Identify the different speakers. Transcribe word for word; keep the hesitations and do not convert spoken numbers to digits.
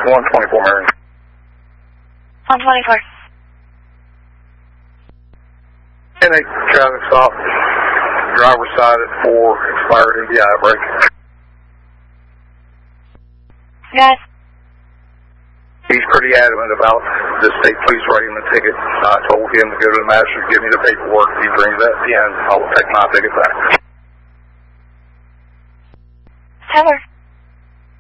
Speaker 1: one twenty-four, Marion.
Speaker 2: one twenty-four.
Speaker 1: And a traffic stop. Driver's side at four, expired M V I brake.
Speaker 2: Yes.
Speaker 1: He's pretty adamant about the state police writing the ticket. I told him to go to the magistrate, give me the paperwork. If he brings that in, I will take my ticket back.
Speaker 2: Tower.